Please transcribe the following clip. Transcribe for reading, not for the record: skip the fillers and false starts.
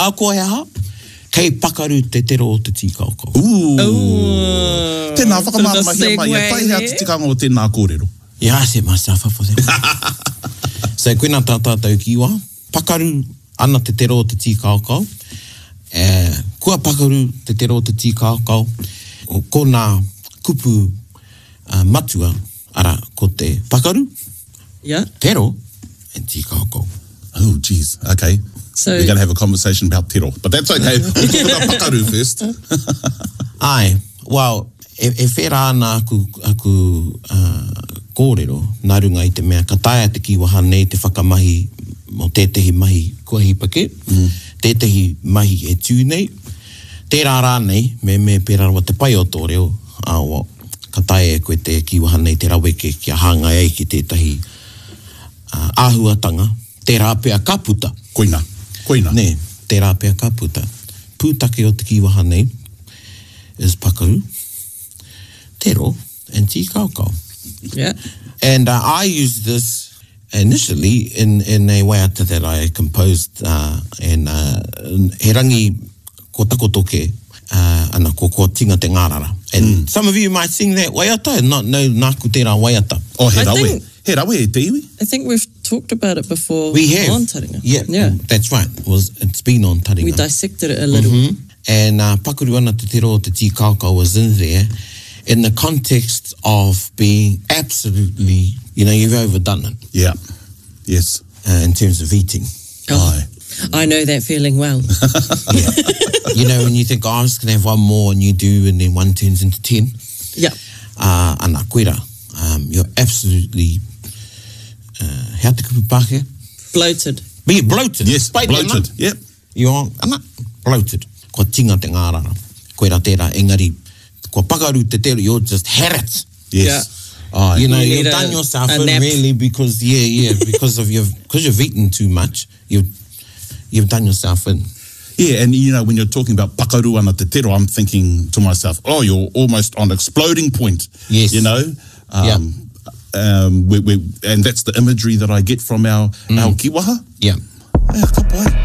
A koe ha, kei pakaru te tero o te tīkaukau. Tēnā whakamāramahia mai, e pai hea te tikanga o tēnā kōrero. Yeah, I set myself up for that. So, koina tātātou kiwa, pakaru ana te tero o te tīkaukau. Kua pakaru te tero o te tīkaukau, ko nā kupu matua, ara, ko te pakaru, tero, and tīkaukau. Oh, geez. Okay. So, we're going to have a conversation about tero, but that's okay. We'll talk about pakaru first. Ai, well, e whera ana aku kōrero, nā runga i te mea, ka taia te kiwaha nei te whakamahi mo tētehi mahi kua hipake, tētehi mahi e tūnei, tērā rānei, me pērawa te pai o tō reo, ka taia e koe te kiwaha nei te raweke kia hanga ei ki tētahi āhuatanga, tērā pēa ka puta. Koina. Ne, tērā pēa ka puta. Pūtake o te kiwaha nei is pakaru, tero, and tīkaukau. Yeah. And I used this initially in a waiata that I composed and he rangi ko takotoke ana ko tinga te ngārara. And some of you might sing that waiata and not know nāku tērā waiata. Oh, he rawe. He rawe e te iwi. I think we've talked about it before. We have. On Taringa. Yeah, that's right. It's been on Taringa. We dissected it a little. And pakuru ana te tero o te tīkaukau was in there in the context of being absolutely, you've overdone it. Yeah. Yes. In terms of eating. Oh, I know that feeling well. Yeah. When you think, I'm just going to have one more, and you do, and then one turns into 10. Yeah. Ana koera, you're absolutely, how te kupu Pākehā? Bloated. Be bloated. Yes, bloated. Yep. You're bloated. Ko tinga te ngārara. Koera tērā, engari, ko pakaru te tero, you're just had it. Yes. Yeah. You've done yourself in really because you've eaten too much. You've done yourself in. Yeah, and when you're talking about pakaru ana te tero, I'm thinking to myself, you're almost on exploding point. Yes. And that's the imagery that I get from our kiwaha. Yeah. Ka pai.